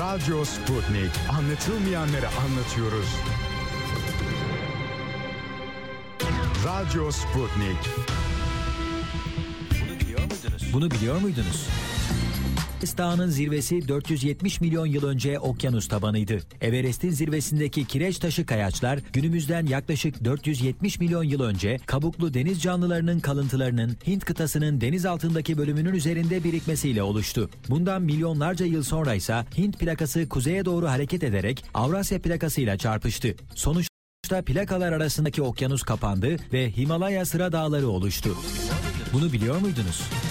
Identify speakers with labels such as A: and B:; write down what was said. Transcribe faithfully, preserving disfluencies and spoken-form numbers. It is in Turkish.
A: Radyo Sputnik. Anlatılmayanları anlatıyoruz. Radyo Sputnik.
B: Bunu biliyor muydunuz? Bunu biliyor muydunuz? Everest Dağı'nın zirvesi dört yüz yetmiş milyon yıl önce okyanus tabanıydı. Everest'in zirvesindeki kireç taşı kayaçlar günümüzden yaklaşık dört yüz yetmiş milyon yıl önce kabuklu deniz canlılarının kalıntılarının Hint kıtasının deniz altındaki bölümünün üzerinde birikmesiyle oluştu. Bundan milyonlarca yıl sonra ise Hint plakası kuzeye doğru hareket ederek Avrasya plakasıyla çarpıştı. Sonuçta plakalar arasındaki okyanus kapandı ve Himalaya sıra dağları oluştu. Bunu biliyor muydunuz?